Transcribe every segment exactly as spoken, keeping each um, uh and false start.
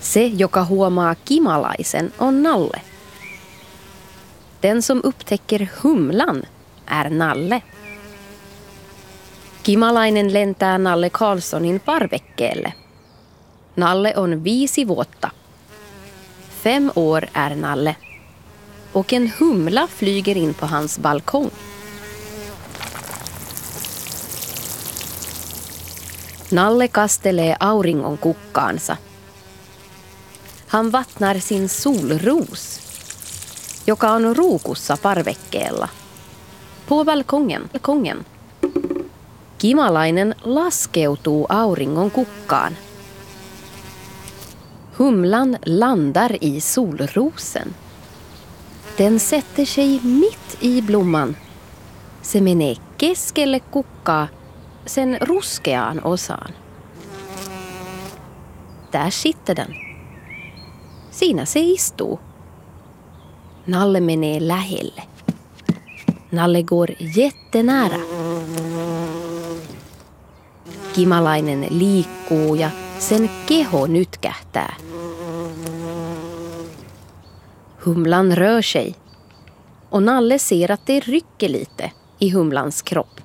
Se, joka huomaa kimalaisen, on Nalle. Den som upptäcker humlan är Nalle. Kimalainen lentää Nalle Karlssonin parvekkeelle. Nalle on viisi vuotta. Fem år är Nalle. Och en humla flyger in på hans balkong. Nalle kastelee auringon kukkaansa. Han vattnar sin solros, joka on ruukussa parvekkeella. På balkongen. balkongen. Kimalainen laskeutuu auringon kukkaan. Humlan landar i solrosen. Den sätter sig mitt i blomman. Se menee keskelle kukkaa, sen ruskeaan osaan. Där sitter den. Siinä se istuu. Nalle menee lähelle. Nalle går jättenära. Kimalainen liikkuu ja sen keho nytkähtää. Humlan rör sig. Och Nalle ser att det rycker lite i humlans kropp.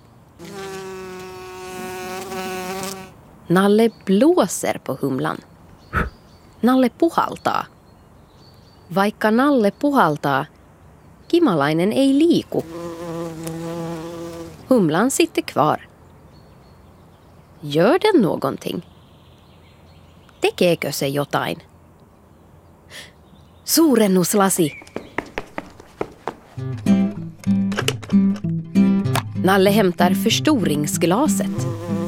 Nalle blåser på humlan. Nalle puhaltaa. Vaikka Nalle puhaltaa, kimalainen ei liiku. Humlan sitter kvar. Gör den någonting? Tekeekö se jotain? Suurennuslasi. Nalle hämtar förstoringsglaset.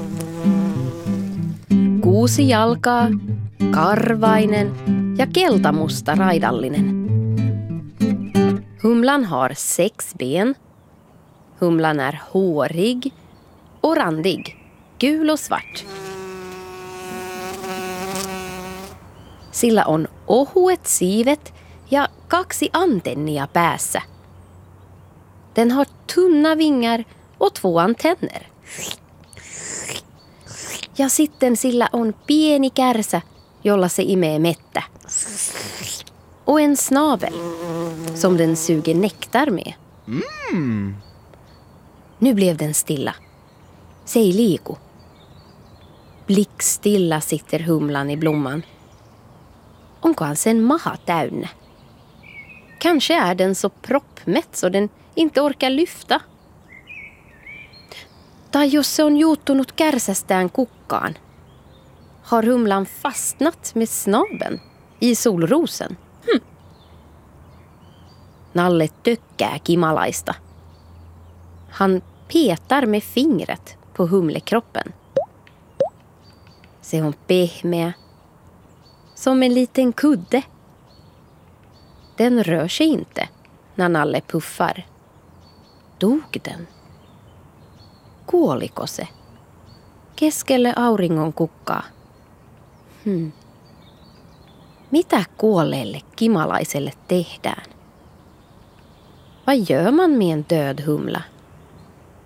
Kuusi jalkaa, karvainen ja keltamusta raidallinen. Humlan har sex ben. Humlan är hårig och randig, gul och svart. Sillä on ohuet siivet ja kaksi antennia päässä. Den har tunna vingar och två antenner. Ja sitten sillä on pieni kärsä, jolla se imee mettä. Och en snavel, som den suger nektar med. Mm. Nu blev den stilla. Se ei liiku. Blickstilla sitter humlan i blomman. Onko han sen maha täynnä? Kanske är den så proppmätt så den inte orkar lyfta. Tai jos se on juuttunut kärsästään kukkaan. Har humlan fastnat med snaben i solrosen? Hm. Nalle tökkää kimalaista. Han petar med fingret på humlekroppen. Se on pehmeä, som en liten kudde. Den rör sig inte när Nalle puffar. Dog den? Kuoliko se? Keskelle auringon kukkaa. Hmm. Mitä kuolleelle kimalaiselle tehdään? Vad gör man med en död humla?